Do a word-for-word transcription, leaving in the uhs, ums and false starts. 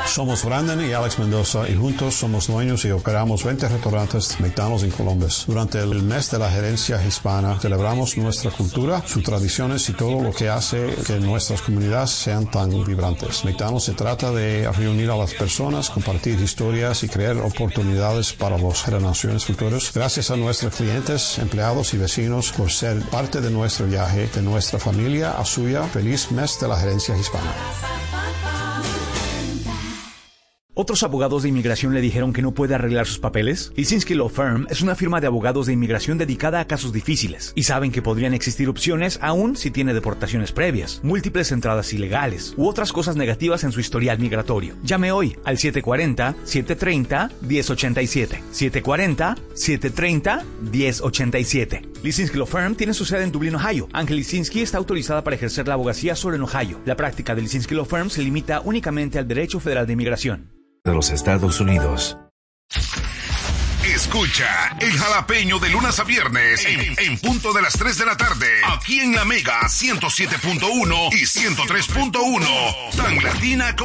Somos Brandon y Alex Mendoza y juntos somos dueños y operamos veinte restaurantes McDonald's en Columbus. Durante el mes de la gerencia hispana celebramos nuestra cultura, sus tradiciones y todo lo que hace que nuestras comunidades sean tan vibrantes. McDonald's se trata de reunir a las personas, compartir historias y crear oportunidades para las generaciones futuras. Gracias a nuestros clientes, empleados y vecinos por ser parte de nuestro viaje, de nuestra familia a suya. Feliz mes de la gerencia hispana. ¿Otros abogados de inmigración le dijeron que no puede arreglar sus papeles? Lisinski Law Firm es una firma de abogados de inmigración dedicada a casos difíciles y saben que podrían existir opciones aún si tiene deportaciones previas, múltiples entradas ilegales u otras cosas negativas en su historial migratorio. Llame hoy al siete cuatro cero, siete tres cero, uno cero ocho siete. siete cuatro cero, siete tres cero, uno cero ocho siete. Lisinski Law Firm tiene su sede en Dublín, Ohio. Ángel Lisinski está autorizada para ejercer la abogacía solo en Ohio. La práctica de Lisinski Law Firm se limita únicamente al derecho federal de inmigración de los Estados Unidos. Escucha El Jalapeño de lunes a viernes en, en punto de las tres de la tarde, aquí en La Mega ciento siete punto uno y ciento tres punto uno, tan latina como